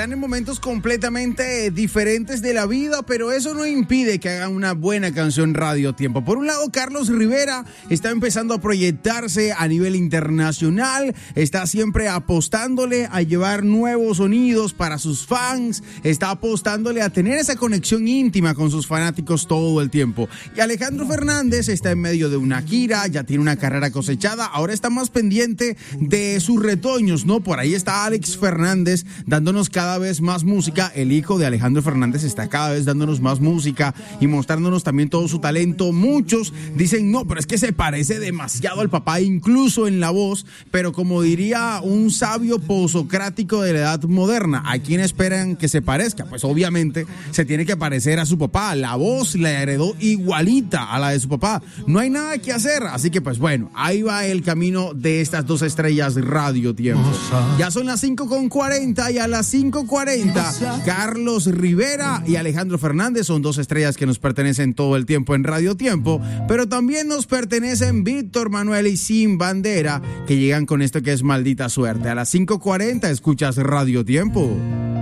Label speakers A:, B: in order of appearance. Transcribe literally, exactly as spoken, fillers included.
A: están en momentos completamente diferentes de la vida, pero eso no impide que hagan una buena canción Radio Tiempo. Por un lado, Carlos Rivera está empezando a proyectarse a nivel internacional, está siempre apostándole a llevar nuevos sonidos para sus fans, está apostándole a tener esa conexión íntima con sus fanáticos todo el tiempo. Y Alejandro Fernández está en medio de una gira, ya tiene una carrera cosechada, ahora está más pendiente de sus retoños, ¿no? Por ahí está Alex Fernández dándonos cada vez más música, el hijo de Alejandro Fernández está cada vez dándonos más música y mostrándonos también todo su talento. Muchos dicen, no, pero es que se parece demasiado al papá, incluso en la voz, pero como diría un sabio posocrático de la edad moderna, ¿a quién esperan que se parezca? Pues obviamente se tiene que parecer a su papá, la voz la heredó igualita a la de su papá, no hay nada que hacer, así que pues bueno, ahí va el camino de estas dos estrellas de Radio Tiempo. Ya son las cinco con cuarenta y a las cinco cuarenta Carlos Rivera y Alejandro Fernández son dos estrellas que nos pertenecen todo el tiempo en Radio Tiempo, pero también nos pertenecen Víctor Manuel y Sin Bandera, que llegan con esto que es Maldita Suerte. A las cinco cuarenta escuchas Radio Tiempo.